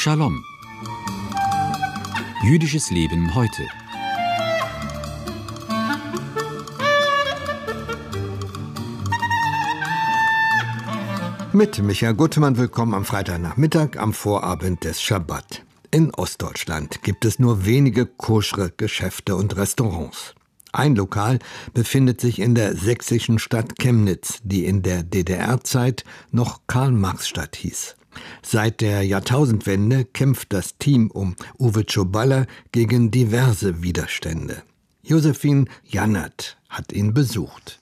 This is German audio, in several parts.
Shalom. Jüdisches Leben heute. Mit Michael Gutmann willkommen am Freitagnachmittag am Vorabend des Schabbat. In Ostdeutschland gibt es nur wenige koschere Geschäfte und Restaurants. Ein Lokal befindet sich in der sächsischen Stadt Chemnitz, die in der DDR-Zeit noch Karl-Marx-Stadt hieß. Seit der Jahrtausendwende kämpft das Team um Uwe Cioballa gegen diverse Widerstände. Josephine Jannert hat ihn besucht.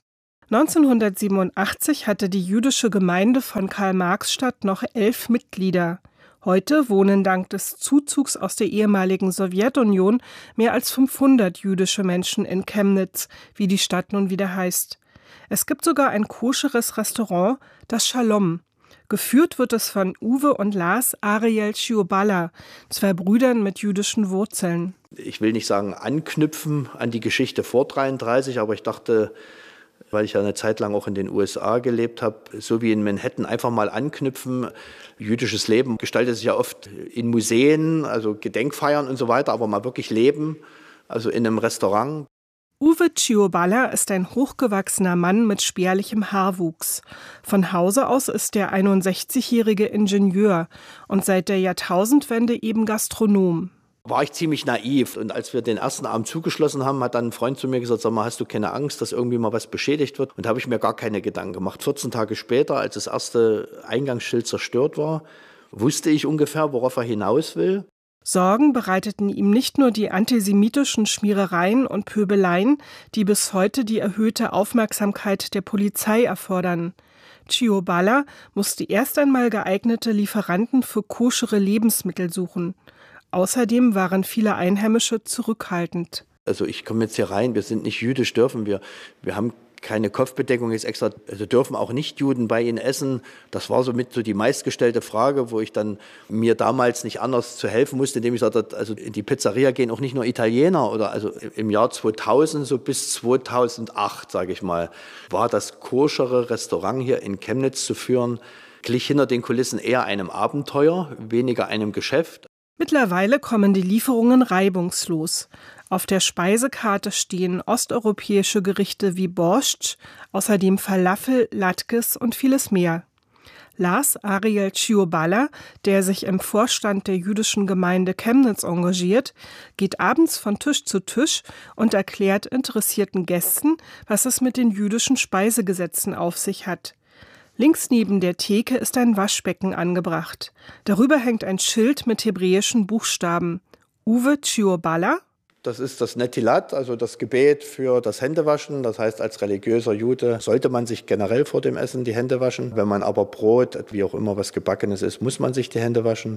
1987 hatte die jüdische Gemeinde von Karl-Marx-Stadt noch 11 Mitglieder. Heute wohnen dank des Zuzugs aus der ehemaligen Sowjetunion mehr als 500 jüdische Menschen in Chemnitz, wie die Stadt nun wieder heißt. Es gibt sogar ein koscheres Restaurant, das Shalom. Geführt wird es von Uwe und Lars Ariel Cioballa, zwei Brüdern mit jüdischen Wurzeln. Ich will nicht sagen anknüpfen an die Geschichte vor 1933, aber ich dachte, weil ich ja eine Zeit lang auch in den USA gelebt habe, so wie in Manhattan, einfach mal anknüpfen. Jüdisches Leben gestaltet sich ja oft in Museen, also Gedenkfeiern und so weiter, aber mal wirklich leben, also in einem Restaurant. Uwe Cioballa ist ein hochgewachsener Mann mit spärlichem Haarwuchs. Von Hause aus ist der 61-jährige Ingenieur und seit der Jahrtausendwende eben Gastronom. War ich ziemlich naiv. Und als wir den ersten Abend zugeschlossen haben, hat dann ein Freund zu mir gesagt, sag mal, hast du keine Angst, dass irgendwie mal was beschädigt wird? Und da habe ich mir gar keine Gedanken gemacht. 14 Tage später, als das erste Eingangsschild zerstört war, wusste ich ungefähr, worauf er hinaus will. Sorgen bereiteten ihm nicht nur die antisemitischen Schmierereien und Pöbeleien, die bis heute die erhöhte Aufmerksamkeit der Polizei erfordern. Cioballa musste erst einmal geeignete Lieferanten für koschere Lebensmittel suchen. Außerdem waren viele Einheimische zurückhaltend. Also ich komme jetzt hier rein, wir sind nicht jüdisch, dürfen wir. Wir haben keine Kopfbedeckung jetzt extra, also dürfen auch Nicht-Juden bei ihnen essen. Das war somit so die meistgestellte Frage, wo ich dann mir damals nicht anders zu helfen musste, indem ich sagte, also in die Pizzeria gehen auch nicht nur Italiener. Oder also im Jahr 2000, so bis 2008, sage ich mal, war das koschere Restaurant hier in Chemnitz zu führen, glich hinter den Kulissen eher einem Abenteuer, weniger einem Geschäft. Mittlerweile kommen die Lieferungen reibungslos. Auf der Speisekarte stehen osteuropäische Gerichte wie Borscht, außerdem Falafel, Latkes und vieles mehr. Lars Ariel Cioballa, der sich im Vorstand der jüdischen Gemeinde Chemnitz engagiert, geht abends von Tisch zu Tisch und erklärt interessierten Gästen, was es mit den jüdischen Speisegesetzen auf sich hat. Links neben der Theke ist ein Waschbecken angebracht. Darüber hängt ein Schild mit hebräischen Buchstaben. Uwe Cioballa? Das ist das Netilat, also das Gebet für das Händewaschen. Das heißt, als religiöser Jude sollte man sich generell vor dem Essen die Hände waschen. Wenn man aber Brot, wie auch immer was Gebackenes ist, muss man sich die Hände waschen.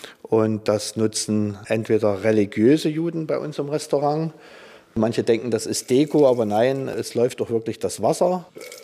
Und das nutzen entweder religiöse Juden bei uns im Restaurant. Manche denken, das ist Deko, aber nein, es läuft doch wirklich das Wasser.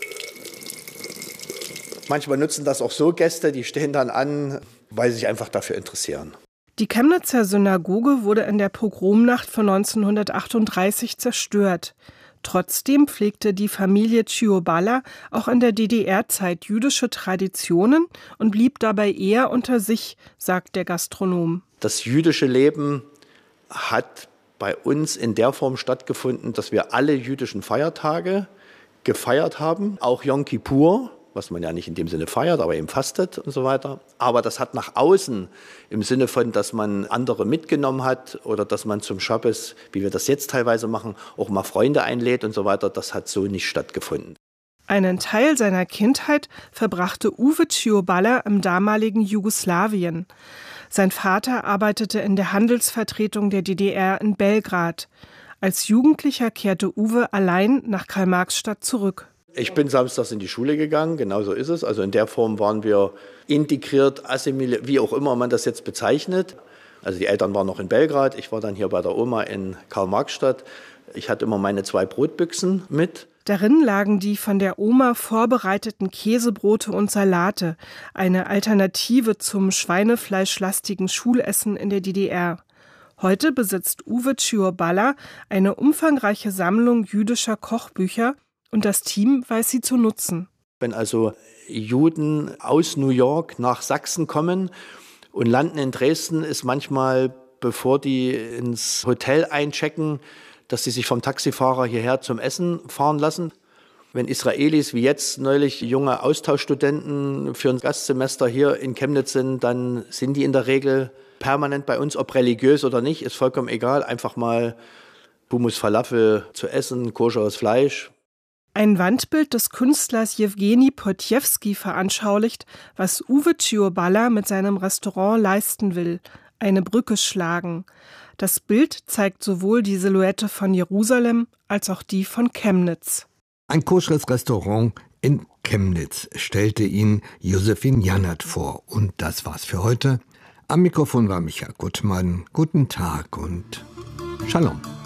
Manchmal nutzen das auch so Gäste, die stehen dann an, weil sie sich einfach dafür interessieren. Die Chemnitzer Synagoge wurde in der Pogromnacht von 1938 zerstört. Trotzdem pflegte die Familie Cioballa auch in der DDR-Zeit jüdische Traditionen und blieb dabei eher unter sich, sagt der Gastronom. Das jüdische Leben hat bei uns in der Form stattgefunden, dass wir alle jüdischen Feiertage gefeiert haben, auch Yom Kippur, was man ja nicht in dem Sinne feiert, aber eben fastet und so weiter. Aber das hat nach außen im Sinne von, dass man andere mitgenommen hat oder dass man zum Schabbes, wie wir das jetzt teilweise machen, auch mal Freunde einlädt und so weiter, das hat so nicht stattgefunden. Einen Teil seiner Kindheit verbrachte Uwe Cioballa im damaligen Jugoslawien. Sein Vater arbeitete in der Handelsvertretung der DDR in Belgrad. Als Jugendlicher kehrte Uwe allein nach Karl-Marx-Stadt zurück. Ich bin samstags in die Schule gegangen, genau so ist es. Also in der Form waren wir integriert, assimiliert, wie auch immer man das jetzt bezeichnet. Also die Eltern waren noch in Belgrad, ich war dann hier bei der Oma in Karl-Marx-Stadt. Ich hatte immer meine 2 Brotbüchsen mit. Darin lagen die von der Oma vorbereiteten Käsebrote und Salate, eine Alternative zum schweinefleischlastigen Schulessen in der DDR. Heute besitzt Uwe Cioballa eine umfangreiche Sammlung jüdischer Kochbücher und das Team weiß sie zu nutzen. Wenn also Juden aus New York nach Sachsen kommen und landen in Dresden, ist manchmal, bevor die ins Hotel einchecken, dass sie sich vom Taxifahrer hierher zum Essen fahren lassen. Wenn Israelis wie jetzt neulich junge Austauschstudenten für ein Gastsemester hier in Chemnitz sind, dann sind die in der Regel permanent bei uns, ob religiös oder nicht, ist vollkommen egal. Einfach mal Hummus Falafel zu essen, koscheres Fleisch. Ein Wandbild des Künstlers Jewgeni Potjewski veranschaulicht, was Uwe Cioballa mit seinem Restaurant leisten will: eine Brücke schlagen. Das Bild zeigt sowohl die Silhouette von Jerusalem als auch die von Chemnitz. Ein koscheres Restaurant in Chemnitz stellte ihn Josephine Jannert vor. Und das war's für heute. Am Mikrofon war Michael Gutmann. Guten Tag und Shalom.